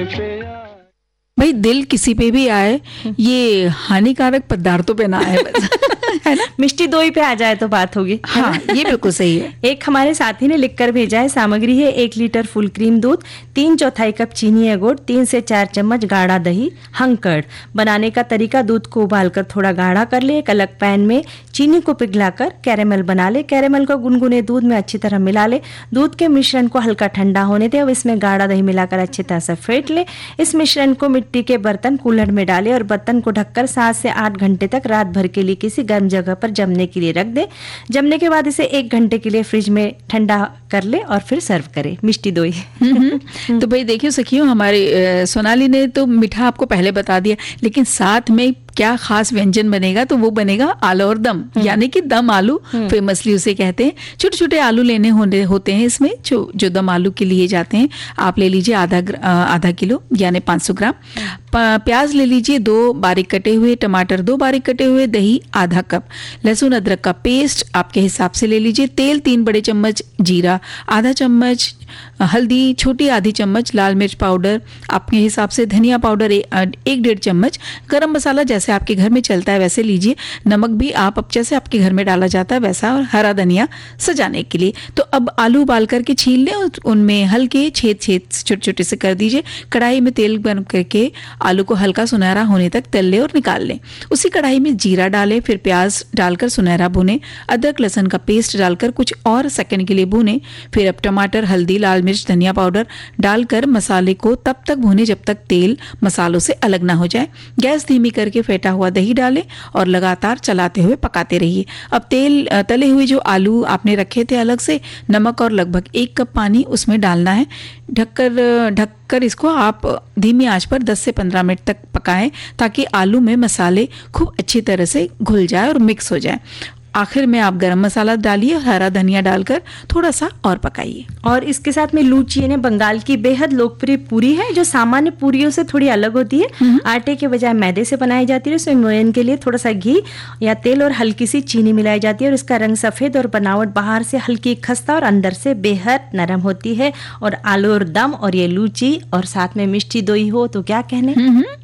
भाई दिल किसी पे भी आए, ये हानिकारक पदार्थों पे ना आए बस है ना। मिष्टी दोई पे आ जाए तो बात होगी। हाँ, ये बिल्कुल सही है। एक हमारे साथी ने लिखकर भेजा है, सामग्री है 1 लीटर फुल क्रीम दूध, 3/4 कप चीनी या गुड़, 3 से 4 चम्मच गाढ़ा दही, हंकड़। बनाने का तरीका, दूध को उबालकर थोड़ा गाढ़ा कर ले, एक अलग पैन में चीनी को पिघलाकर कैरेमल बना ले, कैरेमल को गुनगुने दूध में अच्छी तरह मिला ले, दूध के मिश्रण को हल्का ठंडा होने दे, अब इसमें गाढ़ा दही मिलाकर अच्छी तरह से फेंट ले। इस मिश्रण को मिट्टी के बर्तन कूलर में डाले और बर्तन को ढककर 7 से 8 घंटे तक रात भर के लिए किसी गर्म जगह पर जमने के लिए रख दे। जमने के बाद इसे 1 घंटे के लिए फ्रिज में ठंडा कर ले और फिर सर्व करे। मिष्टी दोई। तो भाई देखियो सखियों, हमारे सोनाली ने तो मीठा आपको पहले बता दिया, लेकिन साथ में क्या खास व्यंजन बनेगा, तो वो बनेगा आलू और दम, यानी कि दम आलू फेमसली उसे कहते हैं। छोटे छोटे आलू लेने होते हैं इसमें, जो दम आलू के लिए जाते हैं। आप ले लीजिए आधा किलो यानी 500 ग्राम। प्याज ले लीजिए 2 बारीक कटे हुए, टमाटर 2 बारीक कटे हुए, दही आधा कप, लहसुन अदरक का पेस्ट आपके हिसाब से ले लीजिए, तेल 3 बड़े चम्मच, जीरा आधा चम्मच, हल्दी छोटी आधी चम्मच, लाल मिर्च पाउडर आपके हिसाब से, धनिया पाउडर 1-1.5 चम्मच, गरम मसाला जैसे आपके घर में चलता है वैसे लीजिए, नमक भी आप अब जैसे आपके घर में डाला जाता है वैसा, और हरा धनिया सजाने के लिए। तो अब आलू उबाल करके छील लें और उनमें हल्के छेद छोटे छोटे से कर दीजिए। कढ़ाई में तेल गर्म करके आलू को हल्का सुनहरा होने तक तल लें और निकाल लें। उसी कढ़ाई में जीरा डालें, फिर प्याज डालकर सुनहरा भुने, अदरक लहसुन का पेस्ट डालकर कुछ और सेकंड के लिए भुने, फिर अब टमाटर, हल्दी, लाल मिर्च, धनिया पाउडर डालकर मसाले को तब तक भूने जब तक तेल मसालों से अलग ना हो जाए। गैस धीमी करके फेंटा हुआ दही डालें और लगातार चलाते हुए पकाते रहिए। अब तले हुए जो आलू आपने रखे थे अलग से, नमक और लगभग 1 कप पानी उसमें डालना है। ढककर इसको आप धीमी आंच पर 10 से 15 मिनट तक पकाएं, ताकि आलू में मसाले खूब अच्छी तरह से घुल जाए और मिक्स हो जाए। आखिर में आप गरम मसाला डालिए, हरा धनिया डालकर थोड़ा सा और पकाइए। और इसके साथ में लूची यानी बंगाल की बेहद लोकप्रिय पूरी है, जो सामान्य पूरियों से थोड़ी अलग होती है। आटे के बजाय मैदे से बनाई जाती है। इसमें मोयन के लिए थोड़ा सा घी या तेल और हल्की सी चीनी मिलाई जाती है और इसका रंग सफेद और बनावट बाहर से हल्की खस्ता और अंदर से बेहद नरम होती है। और आलू और दम और ये लूची और साथ में मिष्टी दोई हो तो क्या कहने।